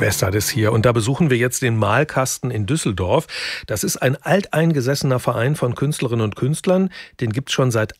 Westphal ist hier und da besuchen wir jetzt den Malkasten in Düsseldorf. Das ist ein alteingesessener Verein von Künstlerinnen und Künstlern. Den gibt es schon seit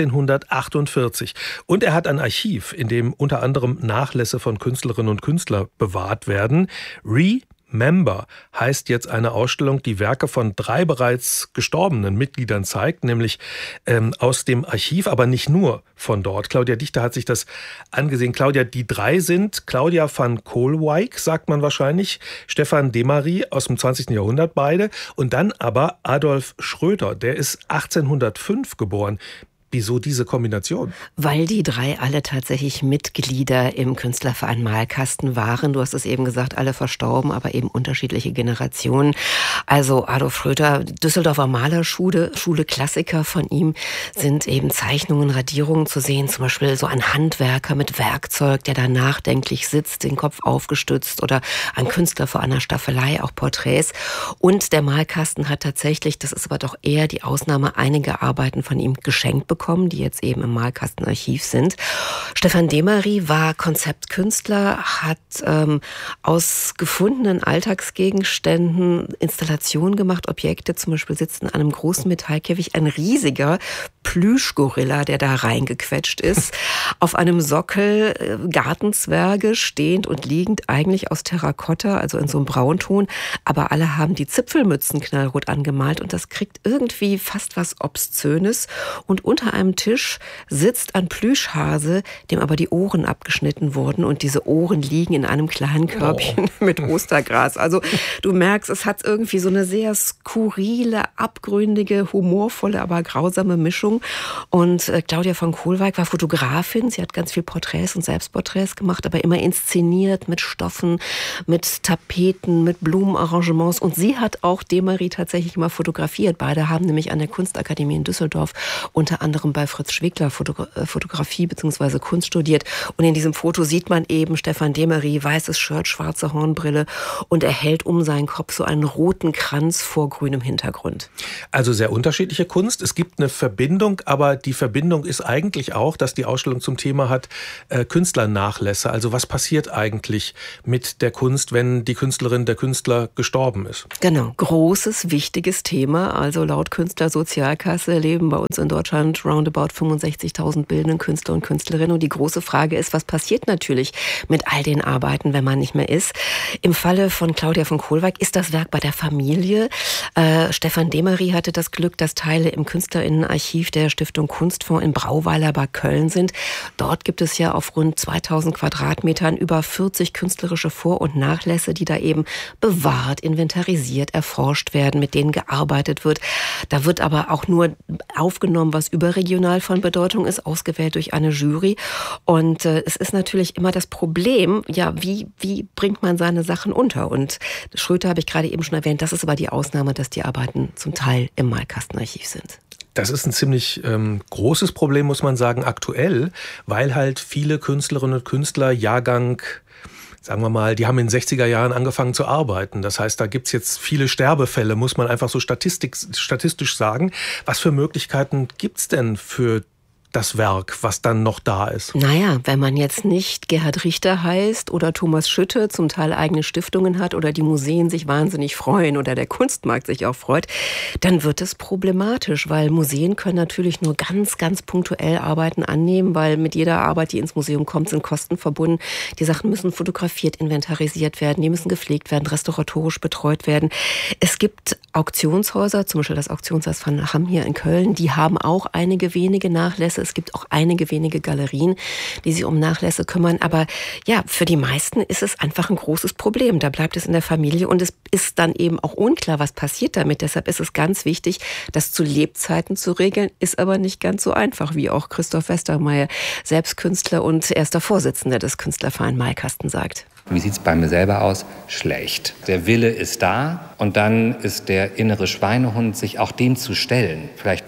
1848. Und er hat ein Archiv, in dem unter anderem Nachlässe von Künstlerinnen und Künstlern bewahrt werden. Remember heißt jetzt eine Ausstellung, die Werke von 3 bereits gestorbenen Mitgliedern zeigt, nämlich aus dem Archiv, aber nicht nur von dort. Claudia Dichter hat sich das angesehen. Claudia, die 3 sind Claudia van Koolwijk, sagt man wahrscheinlich, Stefan Demery aus dem 20. Jahrhundert beide und dann aber Adolf Schröter, der ist 1805 geboren. Wieso diese Kombination? Weil die 3 alle tatsächlich Mitglieder im Künstlerverein Malkasten waren. Du hast es eben gesagt, alle verstorben, aber eben unterschiedliche Generationen. Also Adolf Schröter, Düsseldorfer Malerschule, Klassiker von ihm sind eben Zeichnungen, Radierungen zu sehen. Zum Beispiel so ein Handwerker mit Werkzeug, der da nachdenklich sitzt, den Kopf aufgestützt, oder ein Künstler vor einer Staffelei, auch Porträts. Und der Malkasten hat tatsächlich, das ist aber doch eher die Ausnahme, einige Arbeiten von ihm geschenkt bekommen, die jetzt eben im Malkastenarchiv sind. Stefan Demery war Konzeptkünstler, hat aus gefundenen Alltagsgegenständen Installationen gemacht, Objekte. Zum Beispiel sitzt in einem großen Metallkäfig ein riesiger Plüschgorilla, der da reingequetscht ist. Auf einem Sockel Gartenzwerge, stehend und liegend, eigentlich aus Terrakotta, also in so einem Braunton. Aber alle haben die Zipfelmützen knallrot angemalt und das kriegt irgendwie fast was Obszönes. Und unter einem Tisch sitzt ein Plüschhase, dem aber die Ohren abgeschnitten wurden und diese Ohren liegen in einem kleinen Körbchen mit Ostergras. Also du merkst, es hat irgendwie so eine sehr skurrile, abgründige, humorvolle, aber grausame Mischung. Und Claudia van Koolwijk war Fotografin. Sie hat ganz viel Porträts und Selbstporträts gemacht, aber immer inszeniert mit Stoffen, mit Tapeten, mit Blumenarrangements. Und sie hat auch Demery tatsächlich mal fotografiert. Beide haben nämlich an der Kunstakademie in Düsseldorf unter anderem bei Fritz Schwegler Fotografie bzw. Kunst studiert. Und in diesem Foto sieht man eben Stefan Demery, weißes Shirt, schwarze Hornbrille, und er hält um seinen Kopf so einen roten Kranz vor grünem Hintergrund. Also sehr unterschiedliche Kunst. Es gibt eine Verbindung, aber die Verbindung ist eigentlich auch, dass die Ausstellung zum Thema hat, Künstlernachlässe. Also was passiert eigentlich mit der Kunst, wenn die Künstlerin, der Künstler gestorben ist? Genau, großes, wichtiges Thema. Also laut Künstlersozialkasse leben bei uns in Deutschland roundabout 65.000 bildende Künstler und Künstlerinnen. Und die große Frage ist, was passiert natürlich mit all den Arbeiten, wenn man nicht mehr ist? Im Falle von Claudia van Koolwijk ist das Werk bei der Familie. Stefan Demery hatte das Glück, dass Teile im Künstlerinnenarchiv der Stiftung Kunstfonds in Brauweiler bei Köln sind. Dort gibt es ja auf rund 2000 Quadratmetern über 40 künstlerische Vor- und Nachlässe, die da eben bewahrt, inventarisiert, erforscht werden, mit denen gearbeitet wird. Da wird aber auch nur aufgenommen, was überregional von Bedeutung ist, ausgewählt durch eine Jury. Und es ist natürlich immer das Problem, ja, wie bringt man seine Sachen unter? Und Schröter habe ich gerade eben schon erwähnt, das ist aber die Ausnahme, dass die Arbeiten zum Teil im Malkastenarchiv sind. Das ist ein ziemlich großes Problem, muss man sagen, aktuell, weil halt viele Künstlerinnen und Künstler Jahrgang, sagen wir mal, die haben in den 60er Jahren angefangen zu arbeiten. Das heißt, da gibt's jetzt viele Sterbefälle, muss man einfach so statistisch sagen. Was für Möglichkeiten gibt's denn für das Werk, was dann noch da ist? Naja, wenn man jetzt nicht Gerhard Richter heißt oder Thomas Schütte, zum Teil eigene Stiftungen hat oder die Museen sich wahnsinnig freuen oder der Kunstmarkt sich auch freut, dann wird es problematisch, weil Museen können natürlich nur ganz, ganz punktuell Arbeiten annehmen, weil mit jeder Arbeit, die ins Museum kommt, sind Kosten verbunden. Die Sachen müssen fotografiert, inventarisiert werden, die müssen gepflegt werden, restauratorisch betreut werden. Es gibt Auktionshäuser, zum Beispiel das Auktionshaus von Hamm hier in Köln, die haben auch einige wenige Nachlässe. Es gibt auch einige wenige Galerien, die sich um Nachlässe kümmern. Aber ja, für die meisten ist es einfach ein großes Problem. Da bleibt es in der Familie und es ist dann eben auch unklar, was passiert damit. Deshalb ist es ganz wichtig, das zu Lebzeiten zu regeln, ist aber nicht ganz so einfach, wie auch Christoph Westermeier, selbst Künstler und erster Vorsitzender des Künstlervereins Malkasten, sagt. Wie sieht es bei mir selber aus? Schlecht. Der Wille ist da und dann ist der innere Schweinehund, sich auch dem zu stellen, vielleicht doch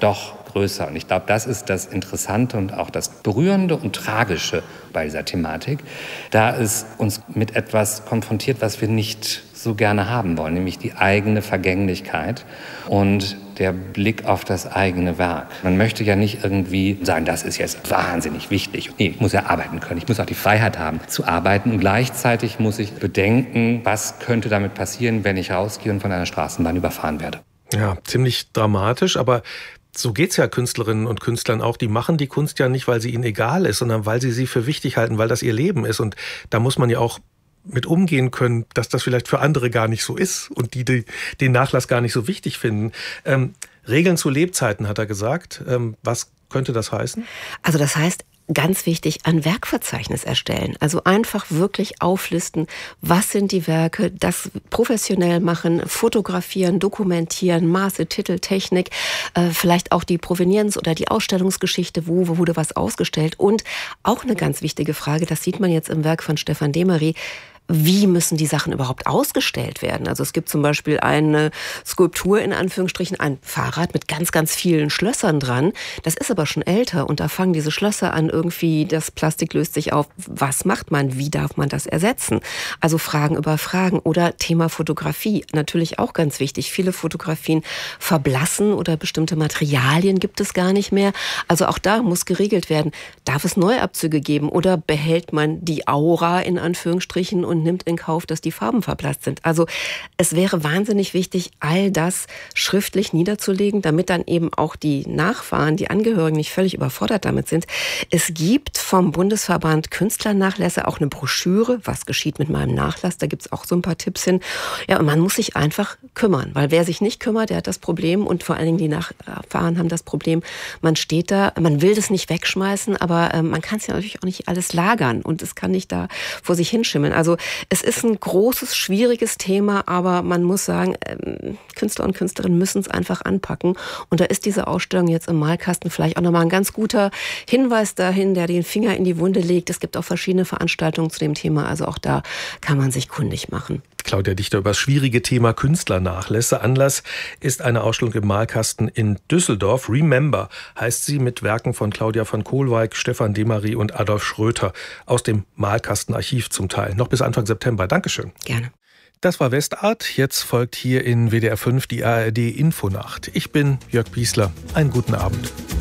größer. Und ich glaube, das ist das Interessante und auch das Berührende und Tragische bei dieser Thematik, da es uns mit etwas konfrontiert, was wir nicht so gerne haben wollen, nämlich die eigene Vergänglichkeit und der Blick auf das eigene Werk. Man möchte ja nicht irgendwie sagen, das ist jetzt wahnsinnig wichtig. Nee, ich muss ja arbeiten können. Ich muss auch die Freiheit haben, zu arbeiten. Und gleichzeitig muss ich bedenken, was könnte damit passieren, wenn ich rausgehe und von einer Straßenbahn überfahren werde. Ja, ziemlich dramatisch, aber so geht's ja Künstlerinnen und Künstlern auch. Die machen die Kunst ja nicht, weil sie ihnen egal ist, sondern weil sie für wichtig halten, weil das ihr Leben ist. Und da muss man ja auch mit umgehen können, dass das vielleicht für andere gar nicht so ist und die den Nachlass gar nicht so wichtig finden. Regeln zu Lebzeiten, hat er gesagt. Was könnte das heißen? Also das heißt, ganz wichtig, ein Werkverzeichnis erstellen. Also einfach wirklich auflisten, was sind die Werke, das professionell machen, fotografieren, dokumentieren, Maße, Titel, Technik, vielleicht auch die Provenienz oder die Ausstellungsgeschichte, wo wurde was ausgestellt. Und auch eine ganz wichtige Frage, das sieht man jetzt im Werk von Stefan Demery: Wie müssen die Sachen überhaupt ausgestellt werden? Also es gibt zum Beispiel eine Skulptur, in Anführungsstrichen, ein Fahrrad mit ganz, ganz vielen Schlössern dran. Das ist aber schon älter und da fangen diese Schlösser an, irgendwie, das Plastik löst sich auf. Was macht man? Wie darf man das ersetzen? Also Fragen über Fragen oder Thema Fotografie. Natürlich auch ganz wichtig. Viele Fotografien verblassen oder bestimmte Materialien gibt es gar nicht mehr. Also auch da muss geregelt werden. Darf es Neuabzüge geben oder behält man die Aura, in Anführungsstrichen, und nimmt in Kauf, dass die Farben verblasst sind. Also es wäre wahnsinnig wichtig, all das schriftlich niederzulegen, damit dann eben auch die Nachfahren, die Angehörigen nicht völlig überfordert damit sind. Es gibt vom Bundesverband Künstlernachlässe auch eine Broschüre, was geschieht mit meinem Nachlass, da gibt es auch so ein paar Tipps hin. Ja, und man muss sich einfach kümmern, weil wer sich nicht kümmert, der hat das Problem und vor allen Dingen die Nachfahren haben das Problem, man steht da, man will das nicht wegschmeißen, aber man kann es ja natürlich auch nicht alles lagern und es kann nicht da vor sich hinschimmeln. Also es ist ein großes, schwieriges Thema, aber man muss sagen, Künstler und Künstlerinnen müssen es einfach anpacken. Und da ist diese Ausstellung jetzt im Malkasten vielleicht auch nochmal ein ganz guter Hinweis dahin, der den Finger in die Wunde legt. Es gibt auch verschiedene Veranstaltungen zu dem Thema, also auch da kann man sich kundig machen. Claudia Dichter über das schwierige Thema Künstlernachlässe. Anlass ist eine Ausstellung im Malkasten in Düsseldorf. Remember heißt sie, mit Werken von Claudia von Kohlweig, Stefan Demery und Adolf Schröter aus dem Malkastenarchiv zum Teil. Noch bis Anfang September. Dankeschön. Gerne. Das war Westart. Jetzt folgt hier in WDR 5 die ARD Infonacht. Ich bin Jörg Biesler. Einen guten Abend.